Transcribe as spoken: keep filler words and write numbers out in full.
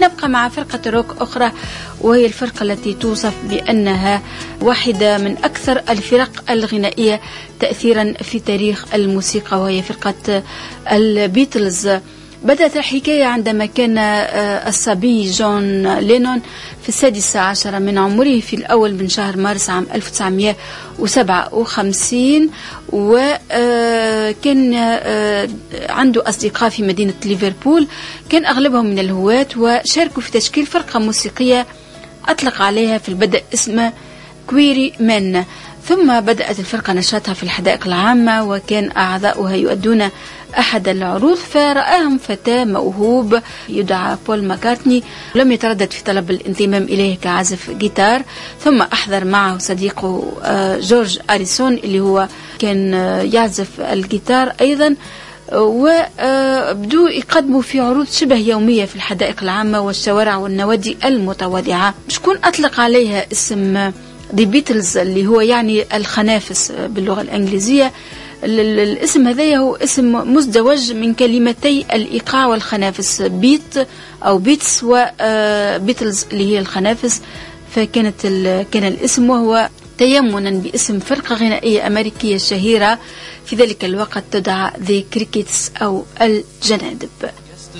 نبقى مع فرقة روك أخرى، وهي الفرقة التي توصف بأنها واحدة من أكثر الفرق الغنائية تأثيرا في تاريخ الموسيقى، وهي فرقة البيتلز. بدأت الحكاية عندما كان الصبي جون لينون في السادسة عشر من عمره في الأول من شهر مارس عام ألف وتسعمائة وسبعة وخمسين، وكان عنده أصدقاء في مدينة ليفربول، كان أغلبهم من الهواة، وشاركوا في تشكيل فرقة موسيقية أطلق عليها في البدء اسم كويري مان. ثم بدأت الفرقة نشاطها في الحدائق العامة، وكان أعضاؤها يؤدون أحد العروض، فرآهم فتى موهوب يدعى بول ماكارتني، لم يتردد في طلب الانضمام إليه كعازف جيتار. ثم أحضر معه صديقه جورج أريسون اللي هو كان يعزف الجيتار أيضا، وبدوا يقدموا في عروض شبه يومية في الحدائق العامة والشوارع والنوادي المتواضعة. شكون أطلق عليها اسم The Beatles اللي هو يعني الخنافس باللغة الإنجليزية؟ الاسم هذا هو اسم مزدوج من كلمتي الإيقاع والخنافس، بيت أو بيتس وبيتلز اللي هي الخنافس. فكانت كان الاسم وهو تيمنا باسم فرقة غنائية أمريكية شهيرة في ذلك الوقت تدعى The Crickets أو الجنادب.